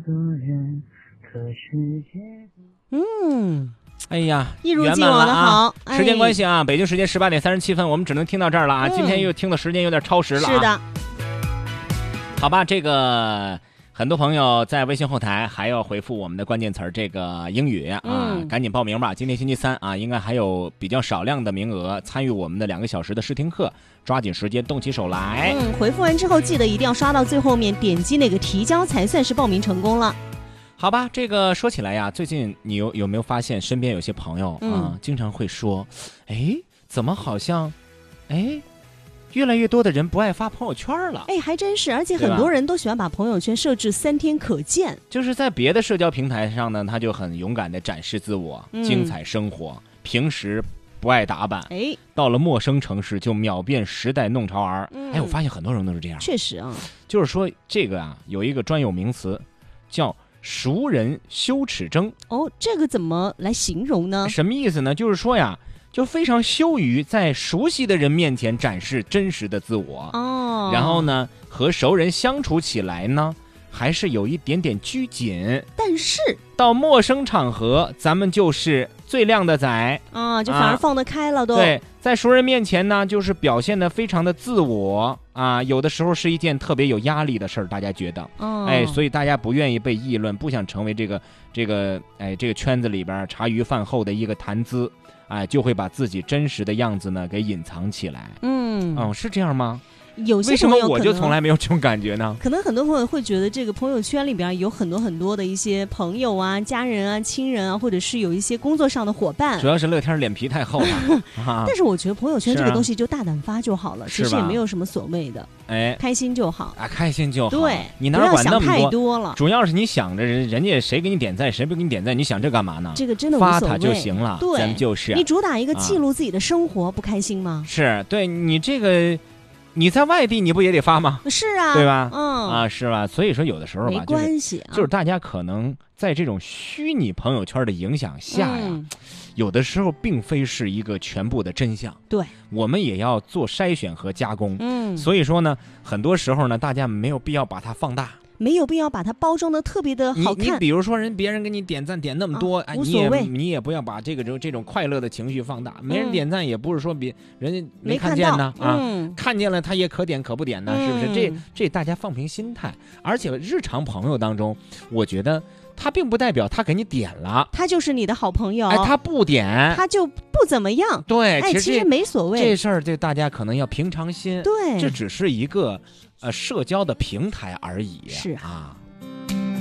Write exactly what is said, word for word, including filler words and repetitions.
多人，可世界嗯， 哎呀， 一如既往的好。 啊、时间关系啊，哎、北京时间十八点三十七分，我们只能听到这儿了啊。嗯、今天又听的时间有点超时了、啊。 是的。 好吧，这个很多朋友在微信后台还要回复我们的关键词这个英语啊、嗯，赶紧报名吧。今天星期三啊，应该还有比较少量的名额参与我们的两个小时的试听课，抓紧时间动起手来。 嗯，回复完之后记得一定要刷到最后面，点击那个提交才算是报名成功了。 好吧，这个说起来呀，最近你有有没有发现身边有些朋友啊、嗯，经常会说，哎，怎么好像，哎，越来越多的人不爱发朋友圈了？ 哎，还真是，而且很多人都喜欢把朋友圈设置三天可见。 就是在别的社交平台上呢，他就很勇敢地展示自我，嗯、精彩生活，平时不爱打扮， 哎， 到了陌生城市就秒变时代弄潮儿。嗯、哎，我发现很多人都是这样。 确实啊， 就是说这个啊，有一个专有名词叫熟人羞耻症。 哦，这个怎么来形容呢？ 什么意思呢？就是说呀，就非常羞于在熟悉的人面前展示真实的自我。哦，然后呢，和熟人相处起来呢，还是有一点点拘谨。 但是到陌生场合，咱们就是最靓的仔啊，就反而放得开了都。 啊、对，在熟人面前呢，就是表现得非常的自我啊，有的时候是一件特别有压力的事儿，大家觉得，哦、哎，所以大家不愿意被议论，不想成为这个这个哎这个圈子里边茶余饭后的一个谈资，哎，就会把自己真实的样子呢给隐藏起来。嗯，哦，是这样吗？ 有些为什么我就从来没有这种感觉呢？ 可能很多朋友会觉得这个朋友圈里边有很多很多的一些朋友啊、家人啊、亲人啊，或者是有一些工作上的伙伴。 主要是乐天脸皮太厚了。啊、 但是我觉得朋友圈这个东西就大胆发就好了，其实也没有什么所谓的。哎，开心就好啊，开心就好。 对， 你哪管那么多？ 不要想太多了。 主要是你想着人人家谁给你点赞，谁不给你点赞，你想这干嘛呢？ 这个真的无所谓， 发它就行了。 对， 咱们就是你主打一个记录自己的生活，啊、不开心吗？ 是，对你这个。你在外地你不也得发吗？ 是啊， 对吧？ 嗯啊，是吧？所以说有的时候吧， 没关系、啊就是，就是大家可能在这种虚拟朋友圈的影响下呀、嗯，有的时候并非是一个全部的真相。 对， 我们也要做筛选和加工。 嗯， 所以说呢，很多时候呢，大家没有必要把它放大。 没有必要把它包装的特别的好看。 你你比如说人别人给你点赞点那么多， 啊、 哎， 无所谓， 你也你也不要把这个这种快乐的情绪放大。没人点赞也不是说别人家没看见呢啊、 嗯， 看见了他也可点可不点呢， 嗯、 是不是？这这大家放平心态。而且日常朋友当中，我觉得他并不代表他给你点了， 他就是你的好朋友。 哎，他不点， 他就不怎么样。 对， 哎， 其实其实没所谓。 这事儿对大家可能要平常心。 对， 这只是一个呃社交的平台而已。 是啊。